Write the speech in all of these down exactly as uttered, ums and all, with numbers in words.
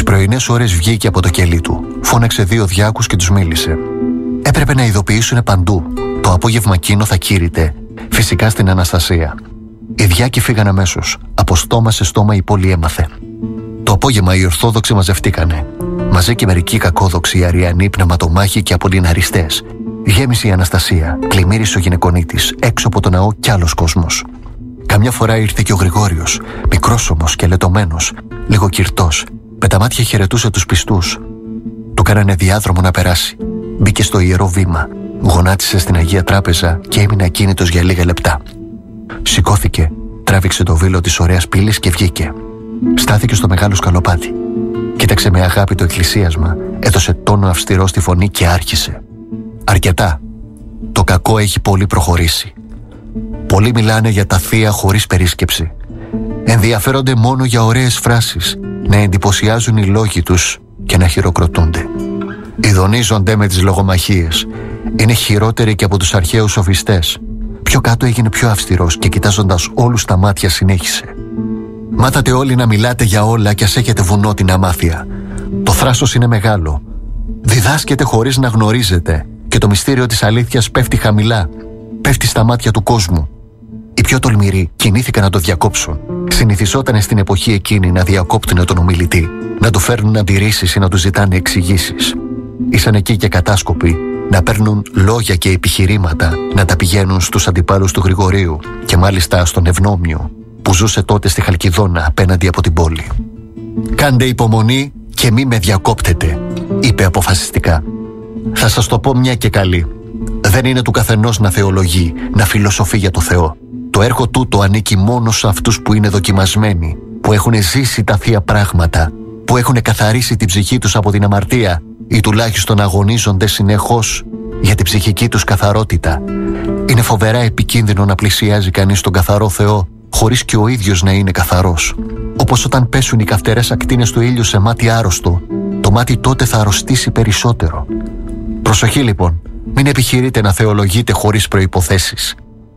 πρωινές ώρες βγήκε από το κελί του, φώναξε δύο διάκους και τους μίλησε. Έπρεπε να ειδοποιήσουν παντού. Το απόγευμα εκείνο θα κήρυτε, φυσικά στην Αναστασία. Οι διάκοι φύγαν αμέσως. Από στόμα σε στόμα η πόλη έμαθε. Το απόγευμα οι Ορθόδοξοι μαζευτήκανε. Μαζί και μερικοί κακόδοξοι, Αριανοί, πνευματομάχοι και απολυναριστές. Γέμισε η Αναστασία, πλημμύρισε ο γυναικονίτης, έξω από το ναό κι άλλος κόσμος. Καμιά φορά ήρθε και ο Γρηγόριος, μικρός όμως και λετωμένος, λίγο κυρτός, με τα μάτια χαιρετούσε τους πιστούς. Του κάνανε διάδρομο να περάσει. Μπήκε στο ιερό βήμα, γονάτισε στην Αγία Τράπεζα και έμεινε ακίνητος για λίγα λεπτά. Σηκώθηκε, τράβηξε το βήλο της ωραίας πύλης και βγήκε. Στάθηκε στο μεγάλο σκαλοπάτι. Κοίταξε με αγάπη το εκκλησίασμα, έδωσε τόνο αυστηρό στη φωνή και άρχισε. Αρκετά. Το κακό έχει πολύ προχωρήσει. Πολλοί μιλάνε για τα θεία χωρίς περίσκεψη. Ενδιαφέρονται μόνο για ωραίες φράσεις, να εντυπωσιάζουν οι λόγοι τους και να χειροκροτούνται. Ειδονίζονται με τις λογομαχίες. Είναι χειρότεροι και από τους αρχαίους σοφιστές. Πιο κάτω έγινε πιο αυστηρός και κοιτάζοντας όλους τα μάτια συνέχισε. Μάθατε όλοι να μιλάτε για όλα κι ας έχετε βουνότινα αμάθεια. Το θράσος είναι μεγάλο. Διδάσκεται χωρίς να γνωρίζετε και το μυστήριο της αλήθειας πέφτει χαμηλά. Πέφτει στα μάτια του κόσμου. Οι πιο τολμηροί κινήθηκαν να το διακόψουν. Συνηθιζόταν στην εποχή εκείνη να διακόπτουν τον ομιλητή, να του φέρνουν αντιρρήσεις ή να του ζητάνε εξηγήσεις. Ήσαν εκεί και κατάσκοποι να παίρνουν λόγια και επιχειρήματα, να τα πηγαίνουν στους αντιπάλους του Γρηγορίου και μάλιστα στον Ευνόμιο, που ζούσε τότε στη Χαλκιδόνα απέναντι από την πόλη. «Κάντε υπομονή και μη με διακόπτετε», είπε αποφασιστικά. «Θα σας το πω μια και καλή. Δεν είναι του καθενός να θεολογεί, να φιλοσοφεί για το Θεό. Το έργο τούτο ανήκει μόνο σε αυτούς που είναι δοκιμασμένοι, που έχουν ζήσει τα θεία πράγματα, που έχουν καθαρίσει την ψυχή τους από την αμαρτία ή τουλάχιστον αγωνίζονται συνεχώς για την ψυχική τους καθαρότητα. Είναι φοβερά επικίνδυνο να πλησιάζει κανείς τον καθαρό Θεό χωρίς και ο ίδιος να είναι καθαρός. Όπως όταν πέσουν οι καυτερές ακτίνες του ήλιου σε μάτι άρρωστο, το μάτι τότε θα αρρωστήσει περισσότερο. Προσοχή λοιπόν, μην επιχειρείτε να θεολογείτε χωρίς προϋποθέσεις.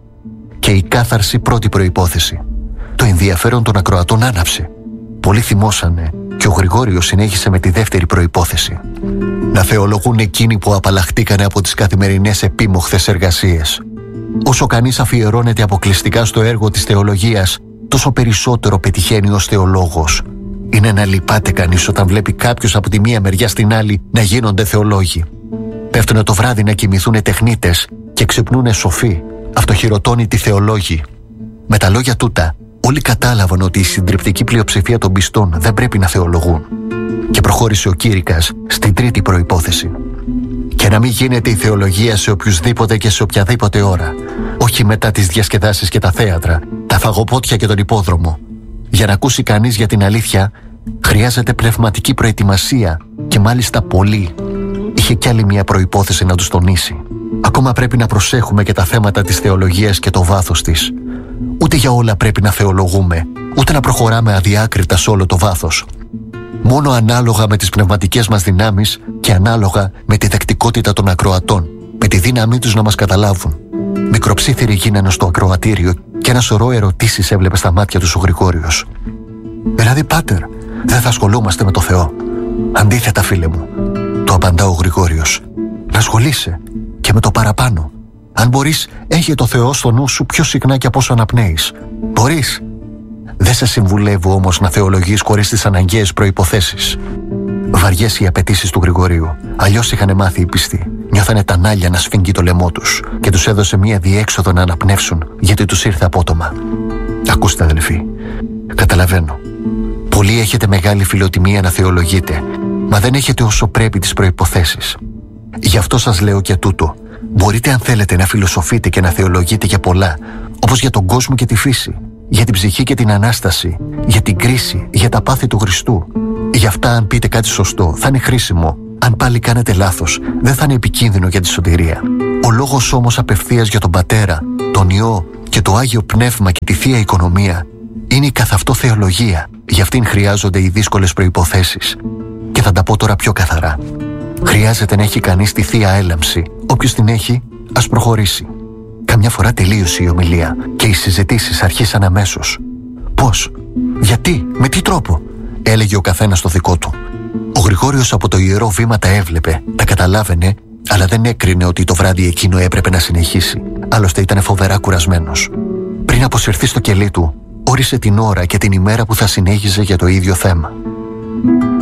Και η κάθαρση πρώτη προϋπόθεση. Το ενδιαφέρον των ακροατών άναψε. Πολλοί θυμώσανε και ο Γρηγόριος συνέχισε με τη δεύτερη προϋπόθεση. Να θεολογούν εκείνοι που απαλλαχτήκανε από τις καθημερινές επίμοχθες εργασίες. Όσο κανείς αφιερώνεται αποκλειστικά στο έργο της θεολογίας, τόσο περισσότερο πετυχαίνει ως θεολόγος. Είναι να λυπάται κανείς όταν βλέπει κάποιους από τη μία μεριά στην άλλη να γίνονται θεολόγοι. Πέφτουνε το βράδυ να κοιμηθούν τεχνίτες και ξυπνούνε σοφοί, αυτοχειροτώνητοι θεολόγοι. Με τα λόγια τούτα, όλοι κατάλαβαν ότι η συντριπτική πλειοψηφία των πιστών δεν πρέπει να θεολογούν. Και προχώρησε ο Κήρυκας στην τρίτη προϋπόθεση. Και να μην γίνεται η θεολογία σε οποιουσδήποτε και σε οποιαδήποτε ώρα. Όχι μετά τις διασκεδάσεις και τα θέατρα, τα φαγοπότια και τον υπόδρομο. Για να ακούσει κανείς για την αλήθεια, χρειάζεται πνευματική προετοιμασία και μάλιστα πολύ. Είχε κι άλλη μια προϋπόθεση να τους τονίσει. Ακόμα πρέπει να προσέχουμε και τα θέματα της θεολογίας και το βάθος της. Ούτε για όλα πρέπει να θεολογούμε, ούτε να προχωράμε αδιάκριτα σε όλο το βάθος. Μόνο ανάλογα με τις πνευματικές μας δυνάμεις και ανάλογα με τη δεκτικότητα των ακροατών, με τη δύναμή τους να μας καταλάβουν. Μικροψίθυροι γίνανε στο ακροατήριο και ένα σωρό ερωτήσεις έβλεπε στα μάτια του ο Γρηγόριος. «Δηλαδή, πάτερ, δεν θα ασχολούμαστε με το Θεό?» «Αντίθετα, φίλε μου», το απαντά ο Γρηγόριος. «Να ασχολείσαι και με το παραπάνω. Αν μπορείς, έχει το Θεό στο νου σου πιο συχνά και από όσο αναπνέεις. Μπορείς. Δεν σε συμβουλεύω όμως να θεολογείς χωρίς τις αναγκαίες προϋποθέσεις». Βαριές οι απαιτήσεις του Γρηγορίου. Αλλιώς είχαν μάθει οι πιστοί. Νιώθανε τα νάλια να σφίγγει το λαιμό τους και τους έδωσε μία διέξοδο να αναπνεύσουν, γιατί τους ήρθε απότομα. «Ακούστε, αδελφοί, καταλαβαίνω. Πολλοί έχετε μεγάλη φιλοτιμία να θεολογείτε, μα δεν έχετε όσο πρέπει τις προϋποθέσεις. Γι' αυτό σας λέω και τούτο. Μπορείτε, αν θέλετε, να φιλοσοφείτε και να θεολογείτε για πολλά, όπως για τον κόσμο και τη φύση, για την ψυχή και την Ανάσταση, για την κρίση, για τα πάθη του Χριστού. Γι' αυτά, αν πείτε κάτι σωστό, θα είναι χρήσιμο. Αν πάλι κάνετε λάθος, δεν θα είναι επικίνδυνο για τη σωτηρία. Ο λόγος όμως απευθείας για τον Πατέρα, τον Υιό και το Άγιο Πνεύμα και τη Θεία Οικονομία είναι η καθ' αυτό θεολογία. Γι' αυτήν χρειάζονται οι δύσκολες προϋποθέσεις. Και θα τα πω τώρα πιο καθαρά. Χρειάζεται να έχει κανείς τη Θεία Έλαμψη. Όποιος την έχει, ας προχωρήσει. Καμιά φορά τελείωσε η ομιλία και οι συζητήσεις αρχίσαν αμέσως. «Πώς, γιατί, με τι τρόπο?» έλεγε ο καθένας το δικό του. Γρηγόριος από το ιερό βήμα τα έβλεπε, τα καταλάβαινε, αλλά δεν έκρινε ότι το βράδυ εκείνο έπρεπε να συνεχίσει. Άλλωστε ήταν φοβερά κουρασμένος. Πριν αποσυρθεί στο κελί του, όρισε την ώρα και την ημέρα που θα συνέχιζε για το ίδιο θέμα.